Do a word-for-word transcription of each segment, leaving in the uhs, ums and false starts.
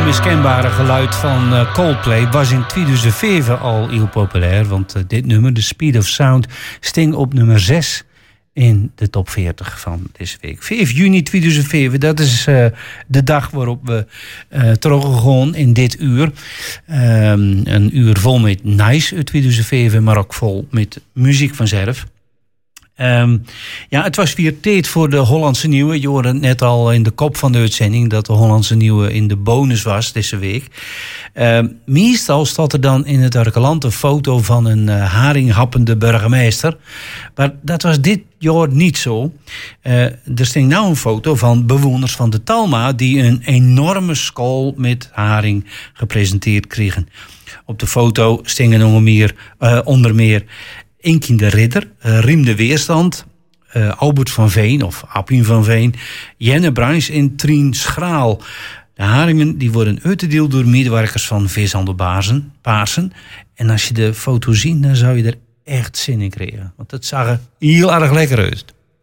onmiskenbare geluid van uh, Coldplay was in tweeduizend zeven al heel populair. Want uh, dit nummer, The Speed of Sound, sting op nummer zes in de top veertig van deze week. vijf juni tweeduizend zeven, dat is uh, de dag waarop we uh, teruggegaan in dit uur. Um, een uur vol met nice uit tweeduizend zeven, maar ook vol met muziek vanzelf. Um, ja, het was weer tijd voor de Hollandse Nieuwe. Je hoorde het net al in de kop van de uitzending dat de Hollandse Nieuwe in de bonus was deze week. Um, meestal staat er dan in het arkeland een foto van een uh, haringhappende burgemeester. Maar dat was dit jaar niet zo. Uh, er sting nou een foto van bewoners van de Talma die een enorme school met haring gepresenteerd kregen. Op de foto stingen onder meer, uh, onder meer Inkie de Ridder, uh, Riem de Weerstand, uh, Albert van Veen of Appien van Veen, Jenne Bruins en Trien Schraal. De haringen die worden uitgedeeld door medewerkers van Vishandel Paarsen. En als je de foto ziet, dan zou je er echt zin in krijgen. Want het zag er heel erg lekker uit.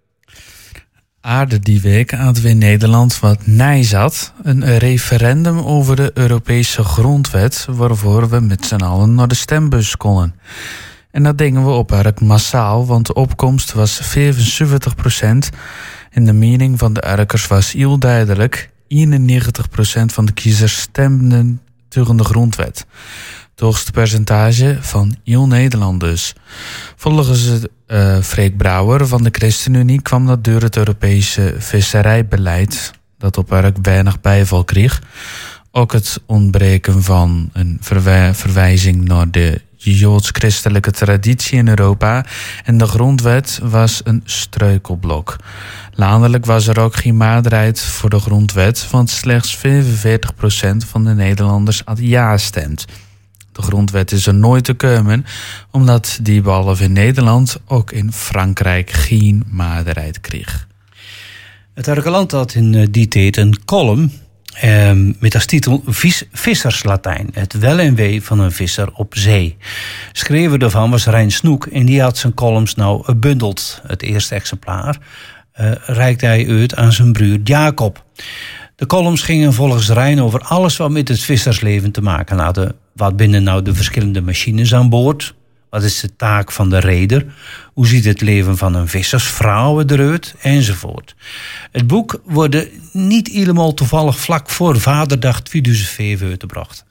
Aarde die week hadden we in Nederland wat nij zat. Een referendum over de Europese grondwet, waarvoor we met z'n allen naar de stembus konden. En dat deden we op erg massaal, want de opkomst was vijfenzeventig procent. En de mening van de erkers was heel duidelijk. eenennegentig procent van de kiezers stemden tegen de grondwet. Het hoogste percentage van heel Nederland dus. Volgens uh, Freek Brouwer van de ChristenUnie kwam dat door het Europese visserijbeleid, dat op erg weinig bijval kreeg. Ook het ontbreken van een verwij- verwijzing naar de joods-christelijke traditie in Europa en de grondwet was een struikelblok. Landelijk was er ook geen meerderheid voor de grondwet, want slechts vijfenveertig procent van de Nederlanders had ja stemt. De grondwet is er nooit te komen, omdat die behalve in Nederland ook in Frankrijk geen meerderheid kreeg. Het Arkeland had in die tijd een column Um, met als titel Vis, Visserslatijn, het wel en wee van een visser op zee. Schrever daarvan was Rijn Snoek en die had zijn columns nou gebundeld. Het eerste exemplaar uh, reikte hij uit aan zijn broer Jacob. De columns gingen volgens Rijn over alles wat met het vissersleven te maken had. Wat binnen nou de verschillende machines aan boord? Wat is de taak van de reder? Hoe ziet het leven van een vissersvrouw eruit? Enzovoort. Het boek wordt niet helemaal toevallig vlak voor Vaderdag tweeduizend zeven uitgebracht.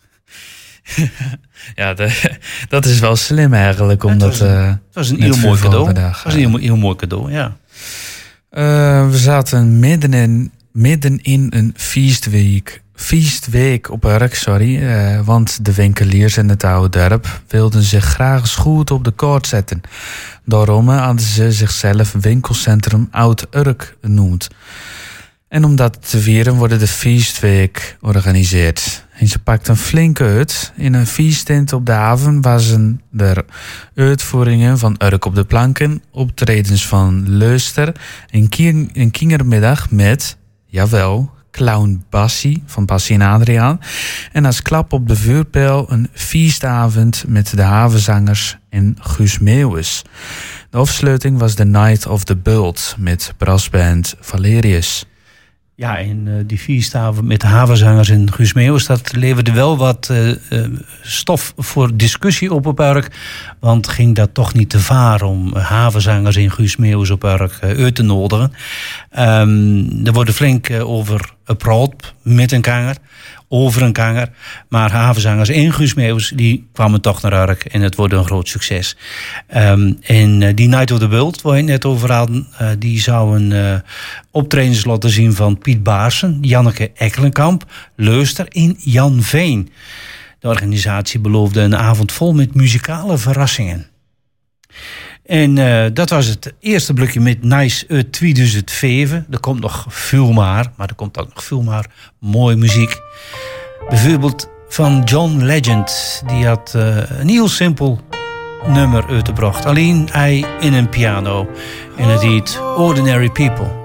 Ja, de, dat is wel slim eigenlijk. Omdat, het was een, het was een heel mooi cadeau. Het was een heel, heel mooi cadeau, ja. Uh, we zaten midden in, midden in een feestweek. Feestweek op Urk, sorry. Uh, want de winkeliers in het oude dorp wilden zich graag eens goed op de kaart zetten. Daarom hadden ze zichzelf winkelcentrum Oud Urk genoemd. En om dat te vieren worden de feestweek georganiseerd. En ze pakten flink uit. In een feesttent op de haven waren er uitvoeringen van Urk op de planken, optredens van Leuster, een, king, een kindermiddag met, jawel, clown Bassie van Bassie en Adriaan. En als klap op de vuurpijl een feestavond met de havenzangers en Guus Meeuwis. De afsluiting was The Night of the Bult met brassband Valerius. Ja, en uh, die feestavond met de havenzangers en Guus Meeuwis, dat leverde wel wat uh, uh, stof voor discussie op op Urk. Want ging dat toch niet te vaar om havenzangers en Guus Meeuwis op Urk uh, uit te nodigen. Um, er wordt flink uh, over gepraat met een kanger, over een kanger. Maar havenzangers en Guus Meeuwis, die kwamen toch naar Urk en het wordt een groot succes. Um, en uh, die Night of the Bult, waar je het net over hadden, uh, die zou een uh, optredens laten zien van Piet Baarsen, Janneke Ekkelenkamp, Leuster en Jan Veen. De organisatie beloofde een avond vol met muzikale verrassingen. En uh, dat was het eerste blokje met Nice uit tweeduizend zeven. Er komt nog veel maar, maar er komt ook nog veel maar mooie muziek. Bijvoorbeeld van John Legend. Die had uh, een heel simpel nummer uitgebracht. Alleen hij in een piano. En het heet Ordinary People.